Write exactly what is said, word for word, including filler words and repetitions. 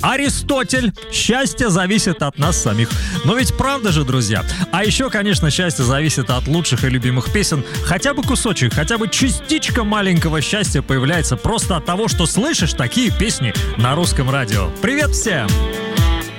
Аристотель. Счастье зависит от нас самих. Но ведь правда же, друзья? А еще, конечно, счастье зависит от лучших и любимых песен. Хотя бы кусочек, хотя бы частичка маленького счастья появляется просто от того, что слышишь такие песни на русском радио. Привет всем!